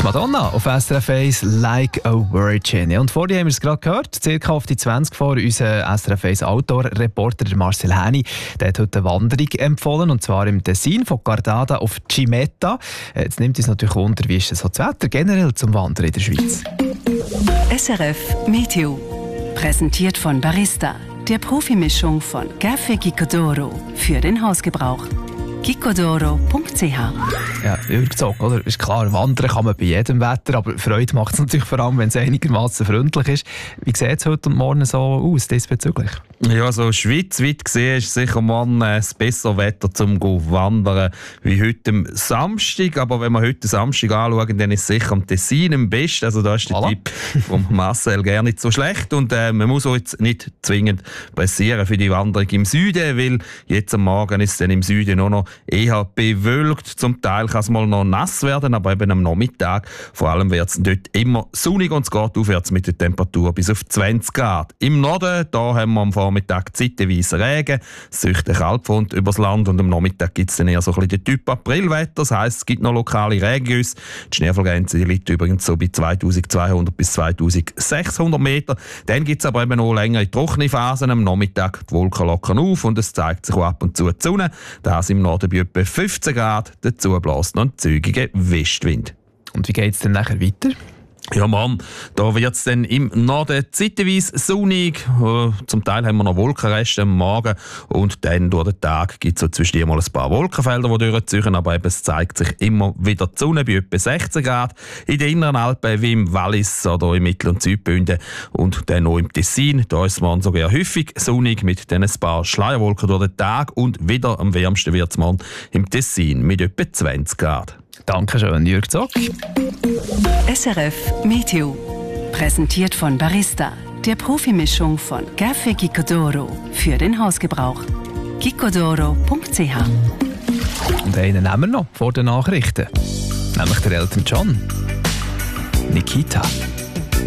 Madonna auf SRF 1 «Like a Virgin». Ja, und vorher haben wir es gerade gehört, circa auf die 20 vor, unser SRF 1 Outdoor-Reporter Marcel Häni, der hat heute eine Wanderung empfohlen, und zwar im Tessin von Gardada auf Cimetta. Jetzt nimmt uns natürlich Wunder, wie ist das Wetter generell zum Wandern in der Schweiz? SRF Meteo, präsentiert von Barista, der Profimischung von Café Gicodoro für den Hausgebrauch. gicodoro.ch. Ja, übergezogen, oder? Ist klar, wandern kann man bei jedem Wetter, aber Freude macht es natürlich vor allem, wenn es einigermaßen freundlich ist. Wie sieht es heute und morgen so aus diesbezüglich? Ja, so schweizweit gesehen ist sicher morgen das bessere Wetter zum Wandern wie heute am Samstag. Aber wenn wir heute Samstag anschauen, dann ist sicher am Tessin am besten. Also da ist der Tipp von Marcel gar nicht so schlecht. Und man muss auch jetzt nicht zwingend pressieren für die Wanderung im Süden, weil jetzt am Morgen ist es dann im Süden auch noch eher bewölkt. Zum Teil kann es mal noch nass werden, aber eben am Nachmittag vor allem wird es dort immer sonnig und es geht aufwärts mit der Temperatur bis auf 20 Grad. Im Norden, da haben wir am Vormittag zeitweise Regen, es zieht eine Kaltfront übers Land und am Nachmittag gibt es dann eher so ein bisschen den Typ Aprilwetter. Das heisst, es gibt noch lokale Regengüsse. Die Schneefallgrenze liegt übrigens so bei 2200 bis 2600 Meter. Dann gibt es aber eben noch längere trockene Phasen. Am Nachmittag die Wolken lockern auf und es zeigt sich auch ab und zu die Sonne. Das im Norden bei etwa 15 Grad. Dazu bläst noch ein zügiger Westwind. Und wie geht es dann nachher weiter? Ja, Mann, da wird es dann im Norden zeitweise sonnig. Zum Teil haben wir noch Wolkenreste am Morgen. Und dann durch den Tag gibt es so zwischendurch mal ein paar Wolkenfelder, die durchziehen. Aber eben, es zeigt sich immer wieder die Sonne bei etwa 16 Grad. In den inneren Alpen wie im Wallis oder im Mittel- und Südbünden. Und dann noch im Tessin. Da ist es morgen sogar häufig sonnig mit dann ein paar Schleierwolken durch den Tag. Und wieder am wärmsten wird es morgen im Tessin mit etwa 20 Grad. Dankeschön, Jürg Zock. SRF Meteo, präsentiert von Barista, der Profimischung von Café Gicodoro für den Hausgebrauch. gicodoro.ch. Und einen nehmen wir noch vor den Nachrichten, nämlich der Elton John. Nikita.